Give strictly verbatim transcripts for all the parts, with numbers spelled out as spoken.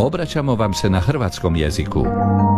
Obraćamo vam se na hrvatskom jeziku.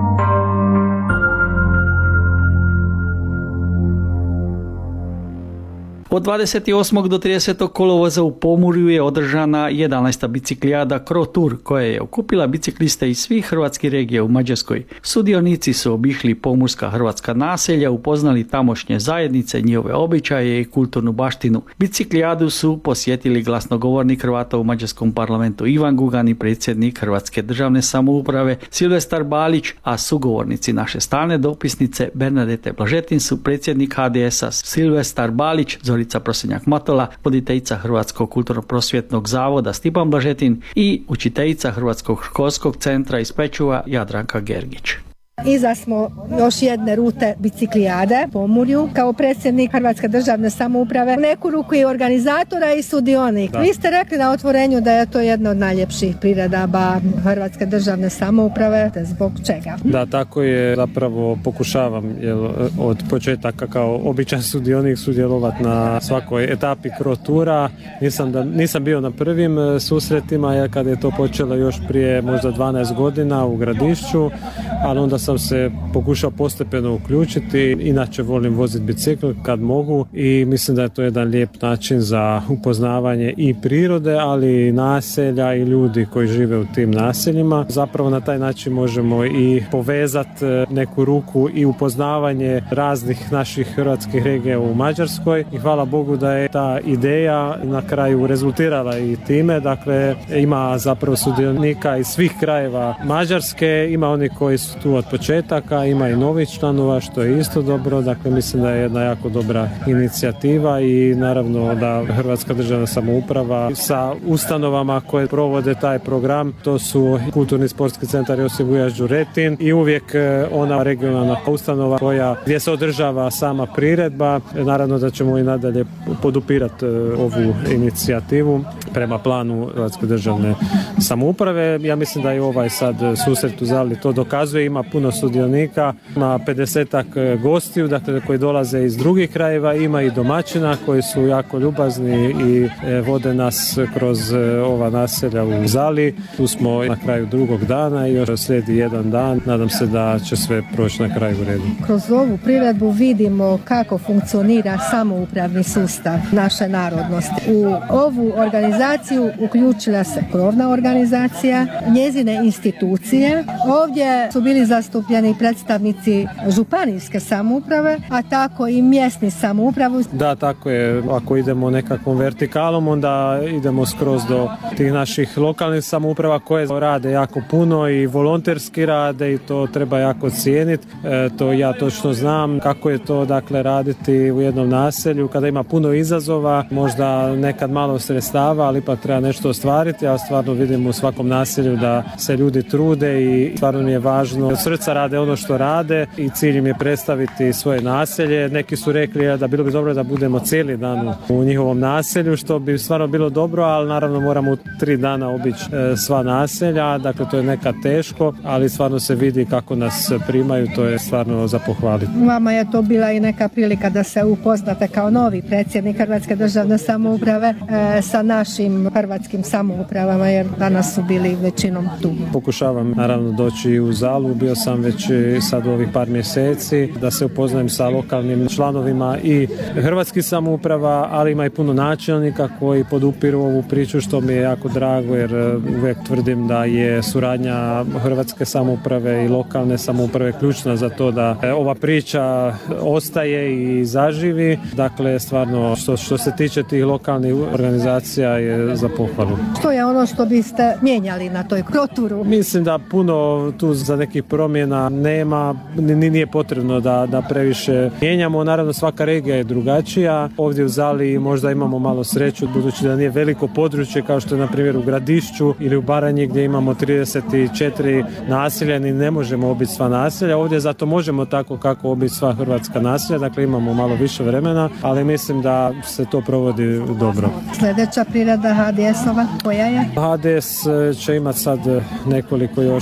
Od dvadeset osmog do tridesetog kolovoza u Pomurju je održana jedanaesta biciklijada Crotour, koja je okupila bicikliste iz svih hrvatskih regija u Mađarskoj. Sudionici su obišli pomurska hrvatska naselja, upoznali tamošnje zajednice, njihove običaje i kulturnu baštinu. Biciklijadu su posjetili glasnogovornik Hrvata u mađarskom parlamentu Ivan Gugan i predsjednik Hrvatske državne samouprave Silvestar Balić, a sugovornici naše stalne dopisnice Bernadete Blažetin su predsjednik H D S-a Silvestar Balić, Zorica Prosenjak-Matola, voditeljica Hrvatskog kulturno-prosvjetnog zavoda Stipan Blažetin i učiteljica Hrvatskog školskog centra iz Pečuva Jadranka Gergić. Iza smo još jedne rute biciklijade Pomurju. Kao predsjednik Hrvatske državne samouprave u neku ruku i organizatora i sudionik. Da. Vi ste rekli na otvorenju da je to jedna od najljepših priredaba Hrvatske državne samouprave. Zbog čega? Da, tako je. Zapravo pokušavam jel, od početaka kao običan sudionik sudjelovati na svakoj etapi Crotoura. Nisam, da, nisam bio na prvim susretima jer kad je to počelo još prije možda dvanaest godina u Gradišću, ali onda sam se pokušao postepeno uključiti. Inače volim voziti bicikl kad mogu i mislim da je to jedan lijep način za upoznavanje i prirode, ali i naselja i ljudi koji žive u tim naseljima. Zapravo na taj način možemo i povezati neku ruku i upoznavanje raznih naših hrvatskih regija u Mađarskoj i hvala Bogu da je ta ideja na kraju rezultirala i time. Dakle, ima zapravo sudionika iz svih krajeva Mađarske, ima oni koji su tu od početaka, ima i novih članova što je isto dobro, dakle mislim da je jedna jako dobra inicijativa i naravno da Hrvatska državna samouprava sa ustanovama koje provode taj program, to su Kulturni sportski centar Josip Vujaš Đuretin i uvijek ona regionalna ustanova koja gdje se održava sama priredba. Naravno da ćemo i nadalje podupirati ovu inicijativu prema planu Hrvatske državne samouprave. Ja mislim da i ovaj sad susret u Zali to dokazuje, ima puno sudionika, ima pedesetak gostiju, dakle koji dolaze iz drugih krajeva, ima i domaćina koji su jako ljubazni i vode nas kroz ova naselja u Zali. Tu smo na kraju drugog dana i još slijedi jedan dan. Nadam se da će sve proći na kraju u redu. Kroz ovu priredbu vidimo kako funkcionira samoupravni sustav naše narodnosti. U ovu organizaciju uključila se krovna organizacija, njezine institucije. Ovdje su bili zastupljeni predstavnici županijske samouprave, a tako i mjesni samoupravu. Da, tako je. Ako idemo nekakvom vertikalom, onda idemo skroz do tih naših lokalnih samouprava koje rade jako puno i volonterski rade i to treba jako cijeniti. E, to ja točno znam kako je to dakle raditi u jednom naselju kada ima puno izazova, možda nekad malo sredstava, ali ipak treba nešto ostvariti. Ja stvarno vidim u svakom naselju da se ljudi trude i stvarno mi je važno. Od srca rade ono što rade i cilj im je predstaviti svoje naselje. Neki su rekli da bilo bi dobro da budemo cijeli dan u njihovom naselju, što bi stvarno bilo dobro, ali naravno moramo u tri dana obići sva naselja, dakle to je nekad teško, ali stvarno se vidi kako nas primaju, to je stvarno za pohvaliti. Vama je to bila i neka prilika da se upoznate kao novi predsjednik Hrvatske državne samouprave e, sa našim hrvatskim samoupravama, jer danas su bili većinom tu. Pokušavam naravno doći u Zalu, bio sam već sad u ovih par mjeseci, da se upoznajem sa lokalnim članovima i hrvatskih samouprava, ali ima i puno načelnika koji podupiru ovu priču, što mi je jako drago, jer uvijek tvrdim da je suradnja hrvatske samouprave i lokalne samouprave ključna za to da ova priča ostaje i zaživi. Dakle, stvarno, što, što se tiče tih lokalnih organizacija je za pohvalu. Što je ono što biste mijenjali na toj Crotouru? Mislim da puno tu za nekih promjena nema, nije potrebno da, da previše mijenjamo. Naravno, svaka regija je drugačija. Ovdje u Zali možda imamo malo sreću, budući da nije veliko područje kao što je na primjer u Gradišću ili u Baranji gdje imamo trideset četiri naselja, ni ne možemo obići sva naselja. Ovdje zato možemo tako kako obići sva hrvatska naselja, dakle imamo malo više vremena, ali mislim da se to provodi dobro. Sljedeća priredba H D S-ova koja je? H D S će imati sad nekoliko još